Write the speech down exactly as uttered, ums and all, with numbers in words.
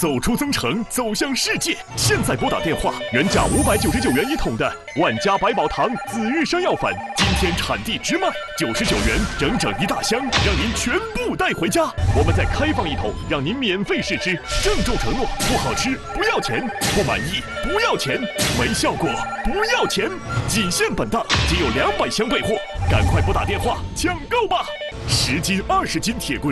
走出增城，走向世界。现在拨打电话，原价五百九十九元一桶的万家百宝堂紫玉山药粉，今天产地直卖九十九元，整整一大箱，让您全部带回家。我们再开放一桶，让您免费试吃。郑重承诺，不好吃不要钱，不满意不要钱，没效果不要钱。仅限本档，仅有两百箱备货，赶快拨打电话抢购吧！十斤、二十斤铁棍。